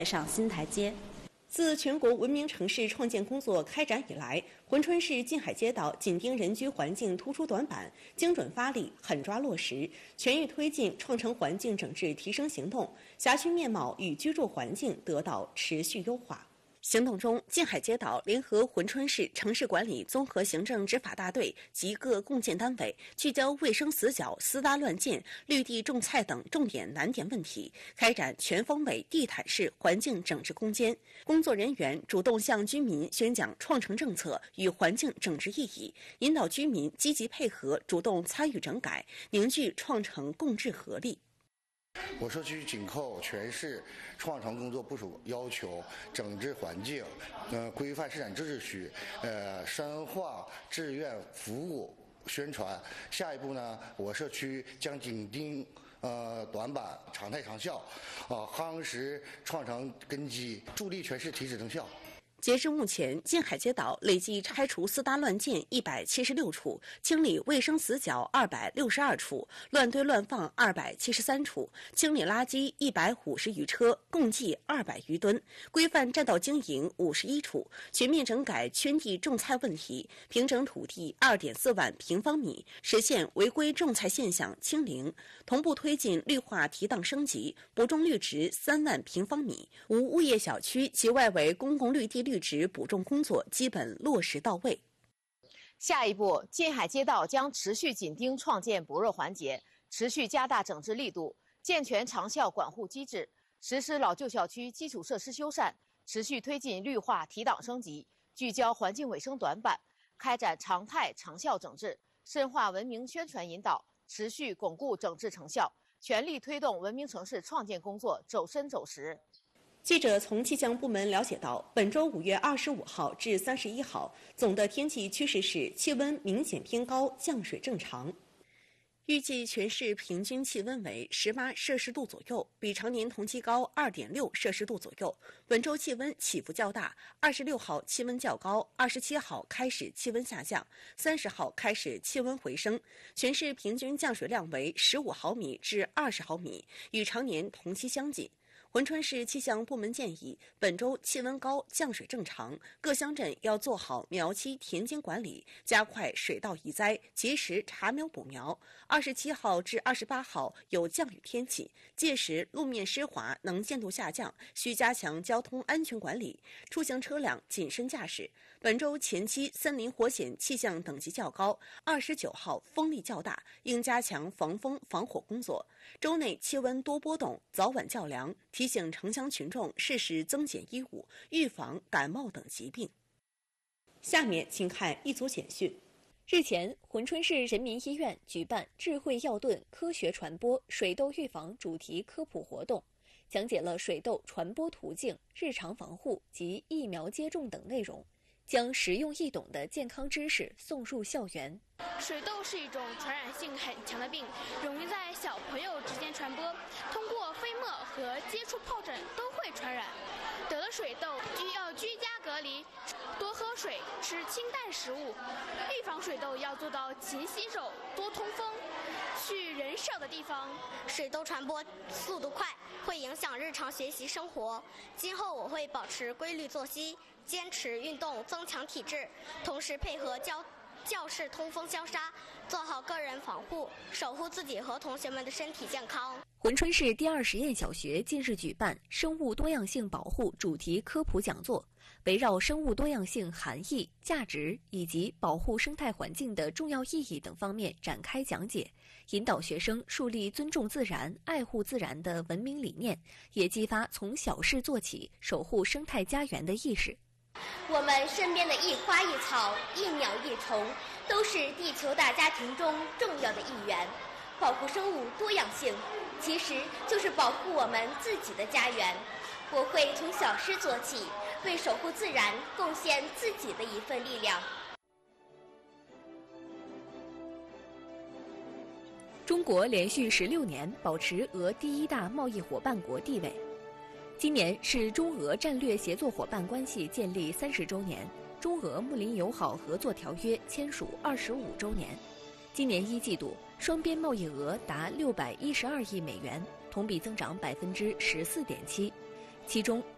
上新台阶。 自全国文明城市创建工作开展以来，珲春市近海街道紧盯人居环境突出短板，精准发力，狠抓落实，全域推进创城环境整治提升行动，辖区面貌与居住环境得到持续优化。行动中，近海街道联合珲春市城市管理综合行政执法大队及各共建单位，聚焦卫生死角、私搭乱建、绿地种菜等重点难点问题，开展全方位地毯式环境整治攻坚。工作人员主动向居民宣讲创城政策与环境整治意义，引导居民积极配合，主动参与整改，凝聚创城共治合力。 我社区紧扣全市创城工作部署要求，整治环境，规范生产秩序，深化志愿服务宣传。下一步呢，我社区将紧盯短板，常态长效，夯实创城根基，助力全市提质增效。 截至目前，近海街道累计拆除私搭乱建176处，清理卫生死角262处，乱堆乱放273处，清理垃圾150余车，共计200余吨，规范占道经营51处，全面整改圈地种菜问题，平整土地2.4万平方米，实现违规种菜现象清零，同步推进绿化提档升级，补种绿植3万平方米，无物业小区及外围公共绿地绿植补种工作基本落实到位。 下一步，近海街道将持续紧盯创建薄弱环节，持续加大整治力度，健全长效管护机制，实施老旧小区基础设施修缮，持续推进绿化提档升级，聚焦环境卫生短板，开展常态长效整治，深化文明宣传引导，持续巩固整治成效，全力推动文明城市创建工作走深走实。 记者从气象部门了解到，本周5月25号至31号，总的天气趋势是气温明显偏高，降水正常。预计全市平均气温为18摄氏度左右，比常年同期高2.6摄氏度左右。本周气温起伏较大，26号气温较高，27号开始气温下降，30号开始气温回升。全市平均降水量为15毫米至20毫米，与常年同期相近。珲春市气象部门建议，本周气温高，降水正常，各乡镇要做好苗期田间管理，加快水稻移栽，及时查苗补苗。27号至28号有降雨天气，届时路面湿滑，能见度下降，需加强交通安全管理，出行车辆谨慎驾驶。本周前期森林火险气象等级较高，29号风力较大，应加强防风防火工作。周内气温多波动，早晚较凉，提醒城乡群众适时增减衣物，预防感冒等疾病。下面请看一组简讯。 日前，珲春市人民医院举办智慧药盾科学传播水痘预防主题科普活动，讲解了水痘传播途径、日常防护及疫苗接种等内容，将实用易懂的健康知识送入校园。 水痘是一种传染性很强的病，容易在小朋友之间传播，通过飞沫和接触疱疹都会传染。得了水痘要居家隔离，多喝水，吃清淡食物。预防水痘要做到勤洗手、多通风，去人少的地方。 水痘传播速度快，会影响日常学习生活。今后我会保持规律作息，坚持运动，增强体质，同时配合教室通风消杀，做好个人防护，守护自己和同学们的身体健康。 珲春市第2实验小学近日举办生物多样性保护主题科普讲座，围绕生物多样性含义、价值以及保护生态环境的重要意义等方面展开讲解，引导学生树立尊重自然、爱护自然的文明理念，也激发从小事做起守护生态家园的意识。 我们身边的一花一草、一鸟一虫，都是地球大家庭中重要的一员。保护生物多样性，其实就是保护我们自己的家园。我会从小事做起，为守护自然贡献自己的一份力量。 中国连续16年保持俄第1大贸易伙伴国地位。今年是中俄战略协作伙伴关系建立30周年，中俄睦邻友好合作条约签署25周年。今年1季度，双边贸易额达612亿美元，同比增长14.7%。其中，